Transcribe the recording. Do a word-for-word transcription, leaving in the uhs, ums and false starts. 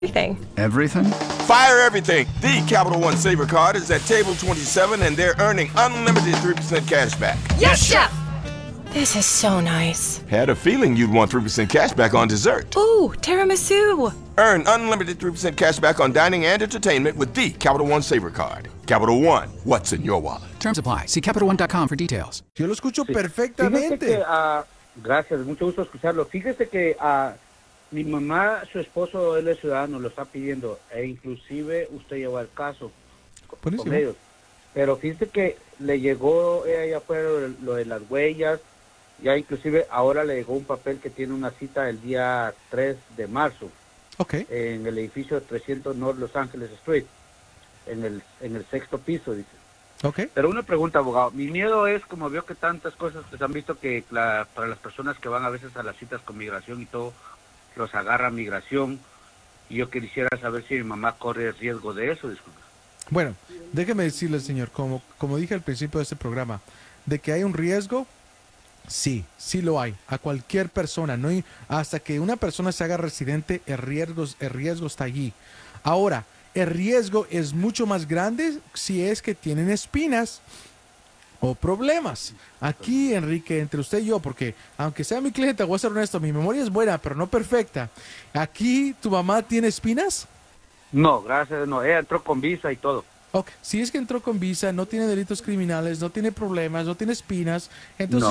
Everything. Everything? Fire everything. The Capital One Saver Card is at table twenty-seven, and they're earning unlimited three percent cash back. Yes, Chef! This is so nice. Had a feeling you'd want three percent cash back on dessert. Ooh, tiramisu. Earn unlimited three percent cash back on dining and entertainment with the Capital One Saver Card. Capital One, what's in your wallet? Terms apply. See Capital One dot com for details. Yo lo escucho Sí. perfectamente. Fíjese que, uh, gracias, mucho gusto escucharlo. Fíjese que uh, mi mamá, su esposo, él es ciudadano, lo está pidiendo, e inclusive usted llevó el caso con, con ellos. Pero fíjese que le llegó, eh, allá afuera lo, de- lo de las huellas, ya inclusive ahora le llegó un papel que tiene una cita el día tres de marzo Ok. en el edificio trescientos North Los Ángeles Street, en el, en el sexto piso, dice. Ok. Pero una pregunta, abogado. Mi miedo es, como veo que tantas cosas que se han visto, que la- para las personas que van a veces a las citas con migración y todo, los agarra migración. Y yo quisiera saber si mi mamá corre el riesgo de eso, disculpe. Bueno, déjeme decirle, señor, como, como dije al principio de este programa, de que hay un riesgo, sí, sí lo hay. A cualquier persona, no hay- hasta que una persona se haga residente, el riesgo, el riesgo está allí. Ahora, el riesgo es mucho más grande si es que tienen espinas o problemas. Aquí, Enrique, entre usted y yo, porque aunque sea mi cliente, voy a ser honesto, mi memoria es buena, pero no perfecta. Aquí, ¿tu mamá tiene espinas? No, gracias, no. Ella entró con visa y todo. Ok, si es que entró con visa, no tiene delitos criminales, no tiene problemas, no tiene espinas, entonces